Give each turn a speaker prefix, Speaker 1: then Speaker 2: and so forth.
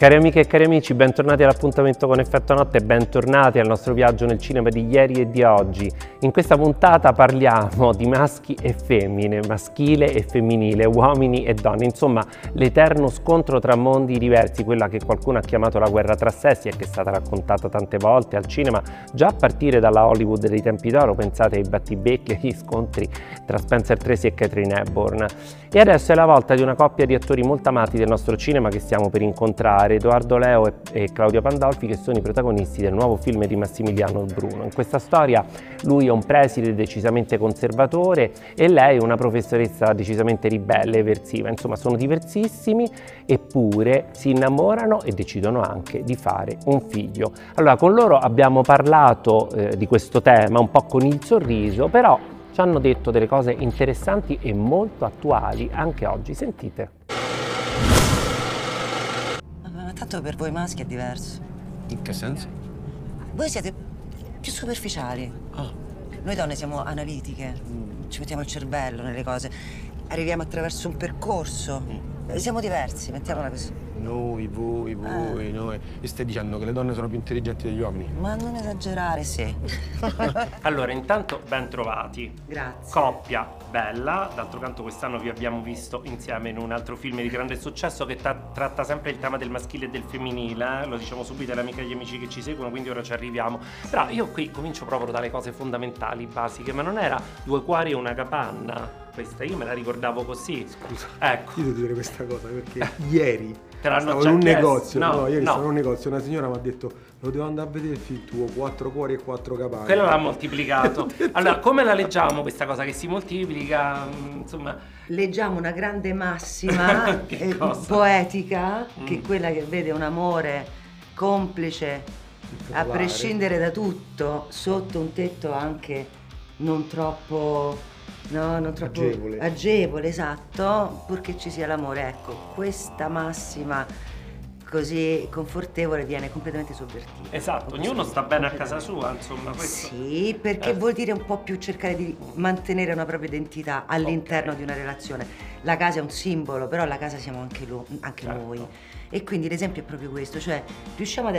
Speaker 1: Cari amiche e cari amici, bentornati all'appuntamento con Effetto Notte e bentornati al nostro viaggio nel cinema di ieri e di oggi. In questa puntata parliamo di maschi e femmine, maschile e femminile, uomini e donne, insomma l'eterno scontro tra mondi diversi, quella che qualcuno ha chiamato la guerra tra sessi e che è stata raccontata tante volte al cinema, già a partire dalla Hollywood dei tempi d'oro, pensate ai battibecchi e agli scontri tra Spencer Tracy e Katharine Hepburn. E adesso è la volta di una coppia di attori molto amati del nostro cinema che stiamo per incontrare, Edoardo Leo e Claudio Pandolfi, che sono i protagonisti del nuovo film di Massimiliano Bruno. In questa storia lui è un preside decisamente conservatore e lei è una professoressa decisamente ribelle e eversiva. Insomma, sono diversissimi eppure si innamorano e decidono anche di fare un figlio. Allora, con loro abbiamo parlato di questo tema un po' con il sorriso, però ci hanno detto delle cose interessanti e molto attuali anche oggi. Sentite.
Speaker 2: Ma tanto per voi maschi è diverso.
Speaker 3: In che senso?
Speaker 2: Voi siete più superficiali.
Speaker 3: Ah.
Speaker 2: Noi donne siamo analitiche, ci mettiamo il cervello nelle cose, arriviamo attraverso un percorso. Siamo diversi, mettiamola così.
Speaker 3: Noi, voi, noi. E stai dicendo che le donne sono più intelligenti degli uomini?
Speaker 2: Ma non esagerare, sì.
Speaker 1: Allora, intanto ben trovati.
Speaker 2: Grazie.
Speaker 1: Coppia bella, d'altro canto quest'anno vi abbiamo visto insieme in un altro film di grande successo che tratta sempre il tema del maschile e del femminile, lo diciamo subito alle amiche e agli amici che ci seguono, quindi ora ci arriviamo. Però io qui comincio proprio dalle cose fondamentali, basiche, ma non era due cuori e una capanna questa? Io me la ricordavo così.
Speaker 4: Scusa,
Speaker 1: ecco.
Speaker 4: io devo dire questa cosa perché ieri
Speaker 1: Stavo
Speaker 4: in un negozio,
Speaker 1: no.
Speaker 4: stavo in un negozio, una signora mi ha detto lo devo andare a vedere il film tuo, 4 cuori e 4 capanne.
Speaker 1: Quello l'ha moltiplicato. Allora, come la leggiamo questa cosa che si moltiplica, insomma?
Speaker 2: Leggiamo una grande massima
Speaker 1: Che cosa?
Speaker 2: poetica, che è quella che vede un amore complice, a prescindere da tutto, sotto un tetto anche non troppo agevole, esatto, purché ci sia l'amore. Ecco, questa massima così confortevole viene completamente sovvertita.
Speaker 1: Esatto, ognuno sta bene a casa sua, insomma. Questo.
Speaker 2: Sì, perché vuol dire un po' più cercare di mantenere una propria identità all'interno di una relazione. La casa è un simbolo, però la casa siamo anche
Speaker 1: Certo.
Speaker 2: noi. E quindi l'esempio è proprio questo, cioè riusciamo ad